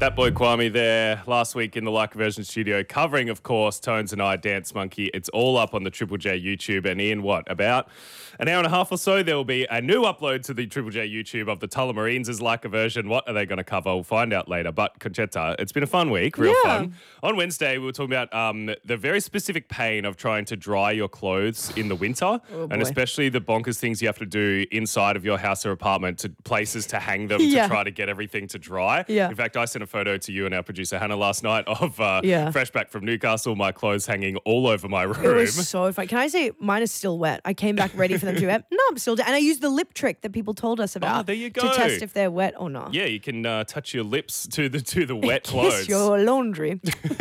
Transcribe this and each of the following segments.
That boy Kwame there last week in the Like a Version studio covering, of course, Tones and I, Dance Monkey. It's all up on the Triple J YouTube. And in about an hour and a half or so, there will be a new upload to the Triple J YouTube of the Tullamarines' Like a Version. What are they going to cover? We'll find out later. But Conchetta, it's been a fun week, real fun. On Wednesday, we were talking about the very specific pain of trying to dry your clothes in the winter, and especially the bonkers things you have to do inside of your house or apartment to places to hang them to try to get everything to dry. In fact, I sent a photo to you and our producer Hannah last night of fresh back from Newcastle, my clothes hanging all over my room. It was so fun. Can I say mine is still wet? I came back ready for them to be wet. No, I'm still and I used the lip trick that people told us about. Oh, there you go. To test if they're wet or not. Yeah, you can touch your lips to the wet clothes. Kiss your laundry.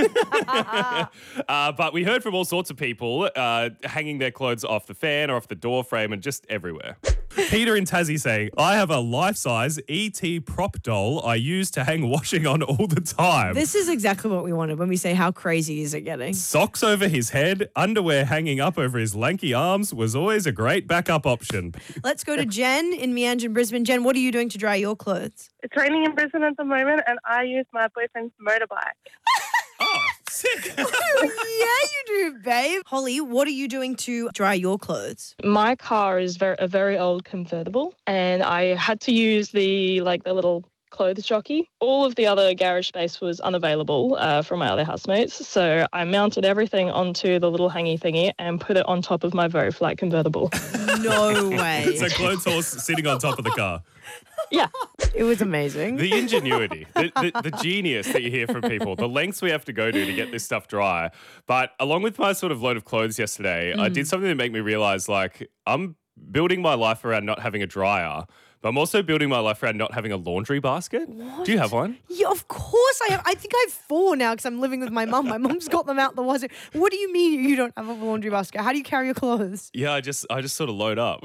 But we heard from all sorts of people hanging their clothes off the fan or off the door frame and just everywhere. Peter in Tassie saying, I have a life-size E.T. prop doll I use to hang washing on all the time. This is exactly what we wanted when we say how crazy is it getting. Socks over his head, underwear hanging up over his lanky arms was always a great backup option. Let's go to Jen in Meanjin, Brisbane. Jen, what are you doing to dry your clothes? It's raining in Brisbane at the moment and I use my boyfriend's motorbike. Oh, sick. Yeah, you do, babe. Holly, what are you doing to dry your clothes? My car is a very old convertible and I had to use the little clothes jockey. All of the other garage space was unavailable from my other housemates, so I mounted everything onto the little hangy thingy and put it on top of my very flat convertible. No way. So clothes horse sitting on top of the car. Yeah. It was amazing. The ingenuity, the genius that you hear from people, the lengths we have to go to get this stuff dry. But along with my sort of load of clothes yesterday, I did something that made me realise, I'm building my life around not having a dryer, but I'm also building my life around not having a laundry basket. What? Do you have one? Yeah, of course I have. I think I have 4 now because I'm living with my mum. My mum's got them out the washing. What do you mean you don't have a laundry basket? How do you carry your clothes? Yeah, I just sort of load up.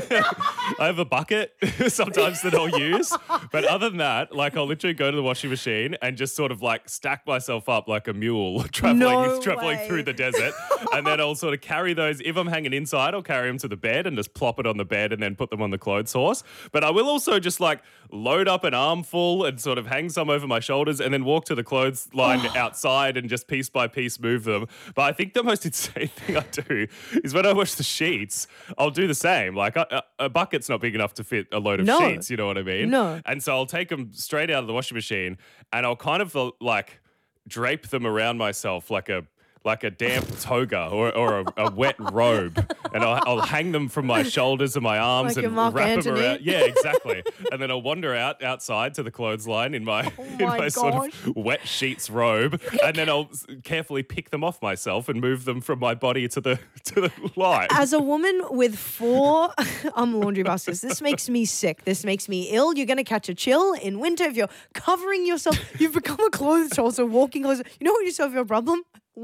I have a bucket sometimes that I'll use. But other than that, I'll literally go to the washing machine and just sort of stack myself up like a mule traveling through the desert. And then I'll sort of carry those. If I'm hanging inside, I'll carry them to the bed and just plop it on the bed and then put them on the clothes horse. But I will also just load up an armful and sort of hang some over my shoulders and then walk to the clothesline outside and just piece by piece move them. But I think the most insane thing I do is when I wash the sheets, I'll do the same. A bucket's not big enough to fit a load of sheets, you know what I mean? No. And so I'll take them straight out of the washing machine and I'll kind of drape them around myself like a damp toga or a wet robe, and I'll hang them from my shoulders and my arms and wrap them around. Yeah, exactly. And then I'll wander outside to the clothesline in my sort of wet sheets robe, and then I'll carefully pick them off myself and move them from my body to the line. As a woman with 4 laundry baskets, this makes me sick. This makes me ill. You're going to catch a chill in winter if you're covering yourself. You've become a clothes horse, so walking clothes. You know what you solve your problem?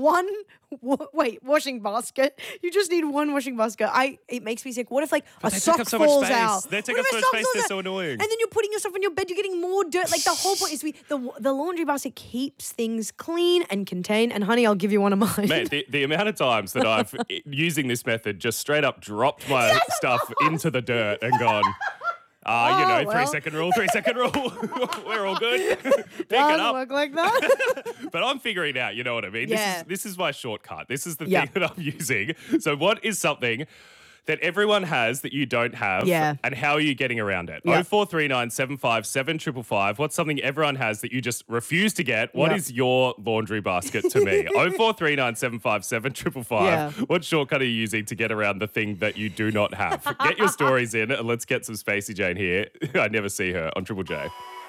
Washing basket. You just need one washing basket. It makes me sick. What if a sock falls out? They take up so much space. They're so annoying. And then you're putting yourself on your bed. You're getting more dirt. The whole point is the laundry basket keeps things clean and contained. And honey, I'll give you one of mine. Man, the amount of times that I've using this method just straight up dropped my stuff into the dirt and gone. 3-second rule, 3-second rule. We're all good. Pick it up. Work like that. But I'm figuring it out, you know what I mean? Yeah. This is my shortcut. This is the thing that I'm using. So what is something that everyone has that you don't have? Yeah. And how are you getting around it? Yeah. 0439 757 555. What's something everyone has that you just refuse to get? What is your laundry basket to me? 0439 757 555. What shortcut are you using to get around the thing that you do not have? Get your stories in and let's get some Spacey Jane here. I never see her on Triple J.